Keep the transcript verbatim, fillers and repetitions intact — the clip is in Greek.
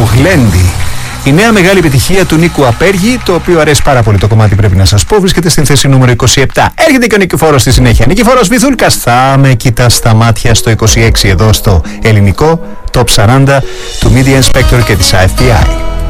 το Γλέντι. Η νέα μεγάλη επιτυχία του Νίκου Απέργη, το οποίο αρέσει πάρα πολύ το κομμάτι, πρέπει να σας πω, βρίσκεται στην θέση νούμερο είκοσι επτά. Έρχεται και ο Νικηφόρος στη συνέχεια. Νικηφόρος Βυθούλκας, θα με κοιτάς στα μάτια, στο είκοσι έξι, εδώ στο ελληνικό Top σαράντα του Media Inspector και της άι εφ πι άι.